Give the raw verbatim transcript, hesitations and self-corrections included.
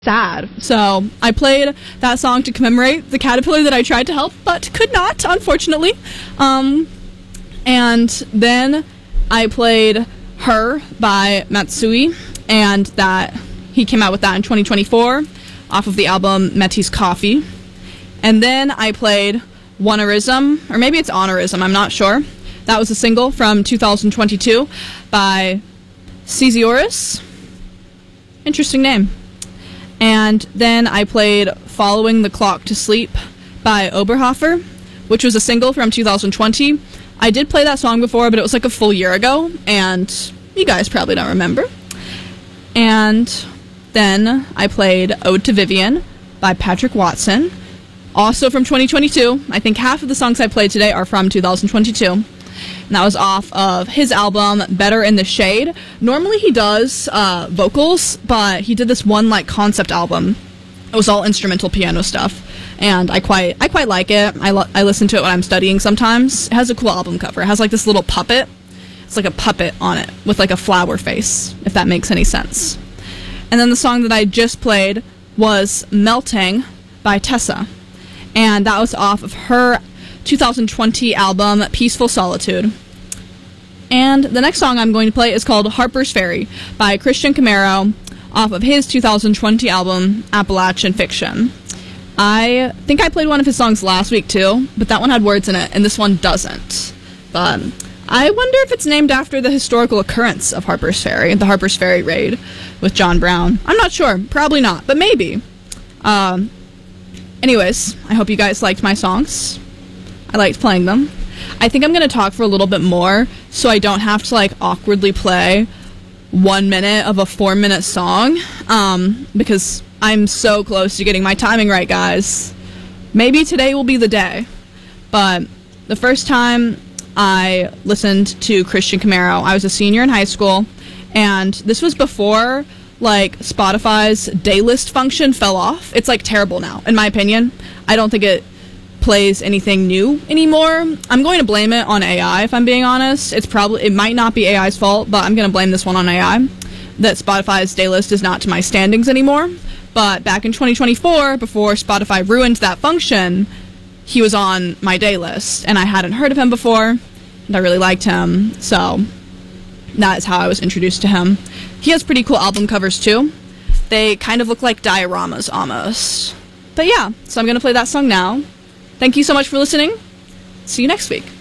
sad. So I played that song to commemorate the caterpillar that I tried to help, but could not, unfortunately. Um, and then I played Her by Matsui, and that he came out with that in twenty twenty-four off of the album Métis Coffee. And then I played Wonnerism, or maybe it's Honorism, I'm not sure. That was a single from two thousand twenty-two by Cesioris. Interesting name. And then I played Following the Clock to Sleep by Oberhofer, which was a single from two thousand twenty. I did play that song before, but it was like a full year ago, and you guys probably don't remember. And then I played Ode to Vivian by Patrick Watson, also from twenty twenty-two. I think half of the songs I played today are from two thousand twenty-two. And that was off of his album, Better in the Shade. Normally he does uh, vocals, but he did this one like concept album. It was all instrumental piano stuff, and I quite I quite like it. I, lo- I listen to it when I'm studying sometimes. It has a cool album cover. It has like this little puppet. It's like a puppet on it with like a flower face, if that makes any sense. And then the song that I just played was Melting by Tessa, and that was off of her two thousand twenty album Peaceful Solitude. And the next song I'm going to play is called Harper's Ferry by Christian Camaro off of his two thousand twenty album Appalachian Fiction. I think I played one of his songs last week too, but that one had words in it and this one doesn't. But I wonder if it's named after the historical occurrence of Harper's Ferry, the Harper's Ferry raid with John Brown. I'm not sure. Probably not, but maybe. Um, anyways, I hope you guys liked my songs. I liked playing them. I think I'm going to talk for a little bit more so I don't have to like awkwardly play one minute of a four minute song, um, because I'm so close to getting my timing right, guys. Maybe today will be the day. But the first time I listened to Christian Camaro, I was a senior in high school, and this was before like Spotify's day list function fell off. It's like terrible now, in my opinion. I don't think it plays anything new anymore. I'm going to blame it on A I, if I'm being honest. It's probably it might not be A I's fault, but I'm going to blame this one on A I, that Spotify's day list is not to my standings anymore. But back in twenty twenty-four, before Spotify ruined that function, he was on my day list, and I hadn't heard of him before, and I really liked him, so that is how I was introduced to him. He has pretty cool album covers too. They kind of look like dioramas almost. But yeah, so I'm going to play that song now. Thank you so much for listening. See you next week.